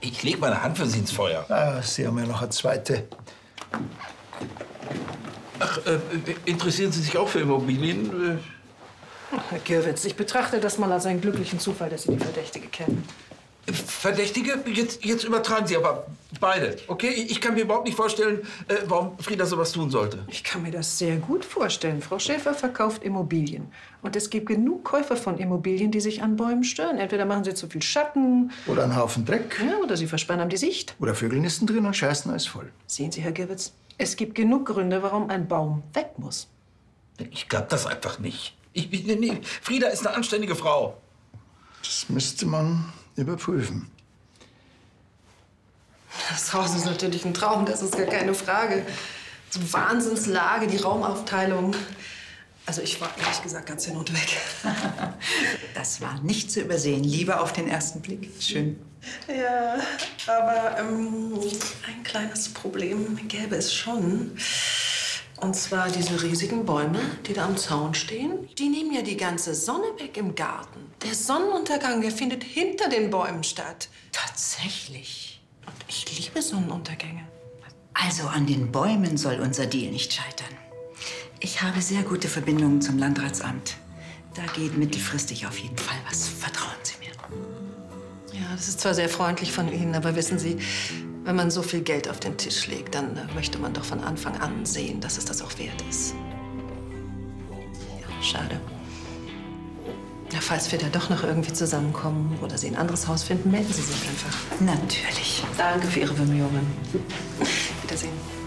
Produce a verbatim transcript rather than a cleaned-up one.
Ich leg meine Hand für Sie ins Feuer. Ah, Sie haben ja noch eine zweite. Ach, äh, interessieren Sie sich auch für Immobilien? Herr Girwitz, ich betrachte das mal als einen glücklichen Zufall, dass Sie die Verdächtige kennen. Verdächtige? Jetzt, jetzt übertreiben Sie aber beide, okay? Ich kann mir überhaupt nicht vorstellen, äh, warum Frieda sowas tun sollte. Ich kann mir das sehr gut vorstellen. Frau Schäfer verkauft Immobilien. Und es gibt genug Käufer von Immobilien, die sich an Bäumen stören. Entweder machen sie zu viel Schatten. Oder einen Haufen Dreck. Ja, oder sie versperren einem die Sicht. Oder Vögel nisten drin und scheißen alles voll. Sehen Sie, Herr Girwitz, es gibt genug Gründe, warum ein Baum weg muss. Ich glaube das einfach nicht. Ich, ich, nee, Frieda ist eine anständige Frau. Das müsste man überprüfen. Das Haus ist natürlich ein Traum, das ist gar keine Frage. So Wahnsinnslage, die Raumaufteilung. Also ich war ehrlich gesagt ganz hin und weg. Das war nicht zu übersehen. Liebe auf den ersten Blick. Schön. Ja, aber ähm, ein kleines Problem gäbe es schon. Und zwar diese riesigen Bäume, die da am Zaun stehen. Die nehmen ja die ganze Sonne weg im Garten. Der Sonnenuntergang, der findet hinter den Bäumen statt. Tatsächlich. Und ich liebe Sonnenuntergänge. Also an den Bäumen soll unser Deal nicht scheitern. Ich habe sehr gute Verbindungen zum Landratsamt. Da geht mittelfristig auf jeden Fall was. Vertrauen Sie mir. Ja, das ist zwar sehr freundlich von Ihnen, aber wissen Sie, wenn man so viel Geld auf den Tisch legt, dann äh, möchte man doch von Anfang an sehen, dass es das auch wert ist. Ja, schade. Ja, falls wir da doch noch irgendwie zusammenkommen oder Sie ein anderes Haus finden, melden Sie sich einfach. Natürlich. Danke für Ihre Bemühungen. Wiedersehen.